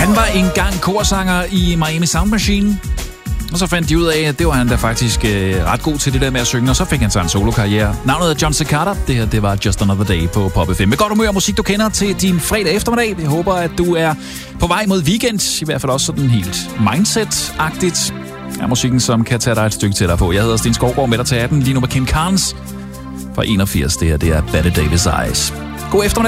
Han var engang korsanger i Miami Sound Machine. Og så fandt de ud af, at det var han da faktisk ret god til det der med at synge, og så fik han sig en solokarriere. Navnet er John Cicada. Det her, det var Just Another Day på Pop FM. Med godt humør og musik, du kender til din fredag eftermiddag. Jeg håber, at du er på vej mod weekend. I hvert fald også sådan helt mindset-agtigt. Er musikken, som kan tage dig et stykke tættere på. Jeg hedder Sten Skovgaard, med dig til 18. Lige nu med Kim Carnes fra 81. Det her, det er Bette Davis Eyes. God eftermiddag.